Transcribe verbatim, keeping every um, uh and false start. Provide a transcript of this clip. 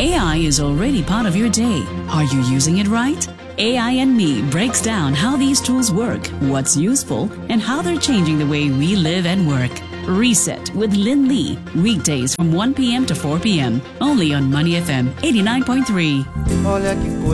A I is already part of your day. Are you using it right? A I and Me breaks down how these tools work, what's useful, and how they're changing the way we live and work. Reset with Lynn Lee, weekdays from one p.m. to four p.m. only on Money F M eighty-nine point three.